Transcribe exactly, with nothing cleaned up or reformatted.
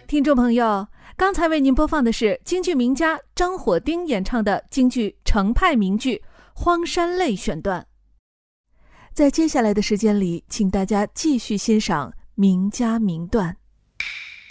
听众朋友，刚才为您播放的是京剧名家张火丁演唱的京剧程派名剧《荒山泪》选段。在接下来的时间里，请大家继续欣赏名家名段。